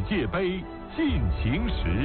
界杯进行时。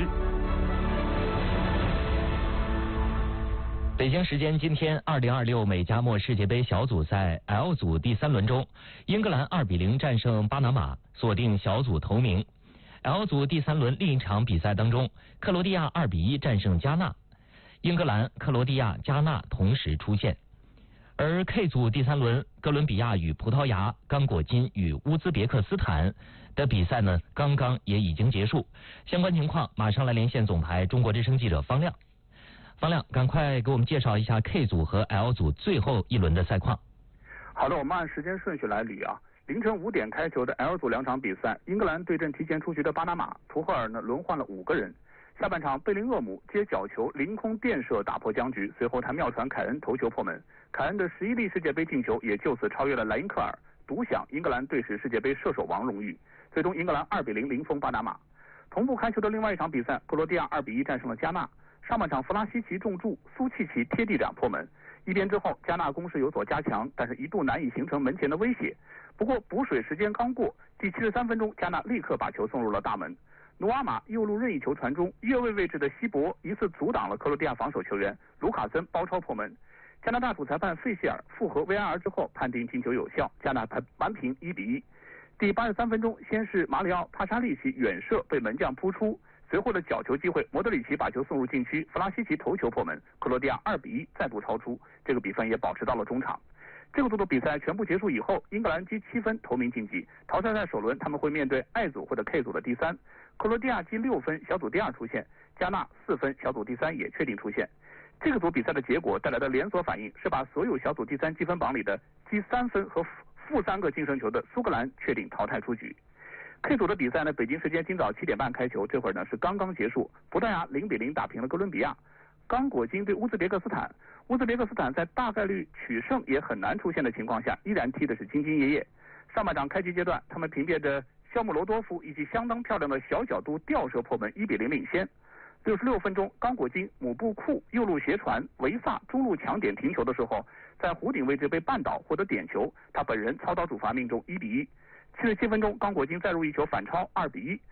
北京时间今天2026美加墨世界杯小组赛 L 组第3轮中，英格兰2比0战胜巴拿马，锁定小组头名。L 组第3轮另一场比赛当中，克罗地亚2比1战胜加纳，英格兰、克罗地亚、加纳同时出现。而 K 组第3轮，哥伦比亚与葡萄牙、刚果金与乌兹别克斯坦的比赛呢，刚刚也已经结束。相关情况马上来连线总台中国之声记者方亮。方亮，赶快给我们介绍一下 K 组和 L 组最后一轮的赛况。 好的，我们按时间顺序来捋啊。凌晨5点开球的 L 组2场比赛，英格兰对阵提前出局的巴拿马，图赫尔呢轮换了5个人。下半场贝林厄姆接角球凌空垫射打破僵局，随后他妙传凯恩头球破门，凯恩的11粒世界杯进球也就此超越了莱因克尔，独享英格兰队史世界杯射手王荣誉。最终英格兰2比0零封巴拿马。同步开球的另外一场比赛，克罗地亚2比1战胜了加纳。上半场弗拉西奇中柱，苏契奇贴地斩破门。一边之后，加纳攻势有所加强，但是一度难以形成门前的威胁。不过补水时间刚过，第73分钟，加纳立刻把球送入了大门。努阿马右路任意球传中，越位位置的希伯疑似阻挡了克罗地亚防守球员，卢卡森包抄破门。加拿大主裁判费谢尔复核 VAR 之后判定进球有效，加纳扳平1比1。第83分钟，先是马里奥帕沙利奇远射被门将扑出。随后的角球机会，莫德里奇把球送入禁区，弗拉西奇头球破门，克罗地亚2比1再度超出，这个比分也保持到了中场。这个组的比赛全部结束以后，英格兰积7分头名晋级，淘汰赛首轮他们会面对 I 组或者 K 组的第3，克罗地亚积6分小组第2出现，加纳4分小组第3也确定出现。这个组比赛的结果带来的连锁反应是把所有小组第3积分榜里的积3分和负3个净胜球的苏格兰确定淘汰出局。K 组的比赛呢，北京时间今早7点半开球，这会儿呢是刚刚结束。葡萄牙0比0打平了哥伦比亚，刚果金对乌兹别克斯坦，乌兹别克斯坦在大概率取胜也很难出现的情况下，依然踢的是兢兢业业。上半场开局阶段，他们凭借着肖姆罗多夫以及相当漂亮的小角度吊射破门1比0领先。66分钟，刚果金姆布库右路斜传，维萨中路抢点停球的时候，在弧顶位置被绊倒获得点球，他本人操刀主罚命中1比1。77分钟，刚果金再入一球反超2比1。